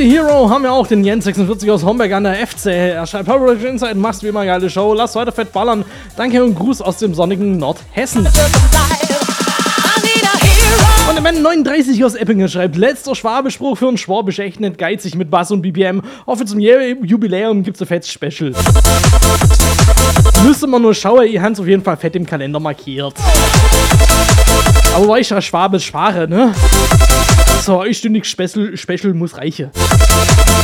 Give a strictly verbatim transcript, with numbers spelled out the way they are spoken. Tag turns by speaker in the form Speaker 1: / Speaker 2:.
Speaker 1: Hero haben wir auch den Jens sechsundvierzig aus Homberg an der F C. Er schreibt, Power Rangers Inside, machst wie immer geile Show, lass weiter fett ballern. Danke und Gruß aus dem sonnigen Nordhessen. Und der Mann neununddreißig aus Eppingen schreibt, letzter Schwabespruch für einen Schwabisch echt nicht geizig mit Bass und B P M. Hoffe zum Jubiläum gibt's ein fettes Special. Müsste man nur schauen, ihr habt es auf jeden Fall fett im Kalender markiert. Aber weil ich ja Schwabe spare, ne? So, einstündig Special, Special muss reichen.